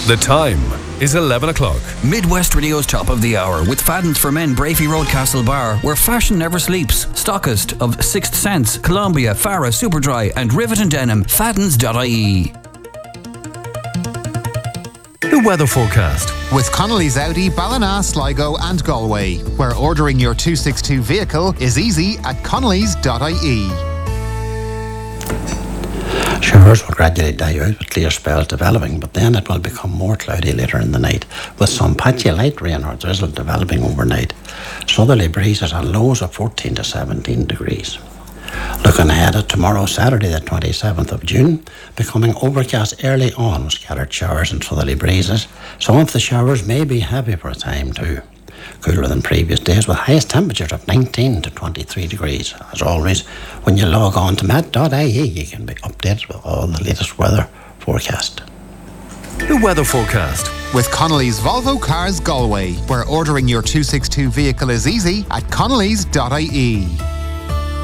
The time is 11 o'clock. Midwest Radio's Top of the Hour with Fadden's for Men, Brafey Road, Castle Bar, where fashion never sleeps. Stockist of Sixth Sense, Columbia, Farah, Superdry and Rivet and Denim. Faddens.ie. The weather forecast. With Connolly's Audi, Ballina, Sligo and Galway, where ordering your 262 vehicle is easy at connellys.ie. Showers will gradually die out with clear spells developing, but then it will become more cloudy later in the night, with some patchy light rain or drizzle developing overnight. Southerly breezes and lows of 14 to 17 degrees. Looking ahead at tomorrow, Saturday the 27th of June, becoming overcast early on with scattered showers and southerly breezes. Some of the showers may be heavy for a time too. Cooler than previous days with highest temperatures of 19 to 23 degrees. As always, when you log on to met.ie, you can be updated with all the latest weather forecast. The weather forecast. With Connolly's Volvo Cars Galway, where ordering your 262 vehicle is easy at connellys.ie.